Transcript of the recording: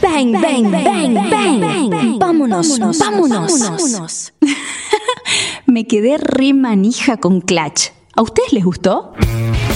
bang, bang, bang, bang, bang. Vámonos. Me quedé re manija con Clutch. ¿A ustedes les gustó?